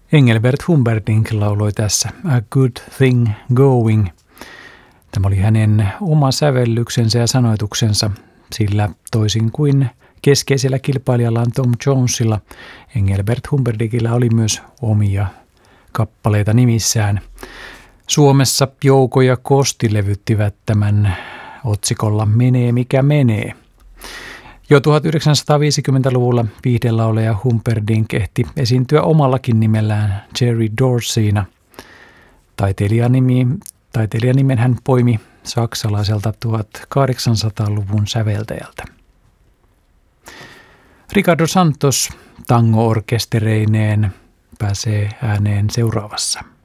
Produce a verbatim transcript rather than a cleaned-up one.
Engelbert Humperdinck lauloi tässä A Good Thing Going. Tämä oli hänen oma sävellyksensä ja sanoituksensa, sillä toisin kuin keskeisellä kilpailijallaan Tom Jonesilla, Engelbert Humperdinckilla oli myös omia kappaleita nimissään. Suomessa Jouko ja Kosti levyttivät tämän otsikolla Menee mikä menee. Jo tuhatyhdeksänsataaviisikymmentäluvulla viihdelaulaja Humperdinck ehti esiintyä omallakin nimellään Jerry Dorseyna. Taiteilijanimi, taiteilijanimen hän poimi saksalaiselta tuhatkahdeksansataaluvun säveltäjältä. Ricardo Santos tango-orkestereineen pääsee ääneen seuraavassa.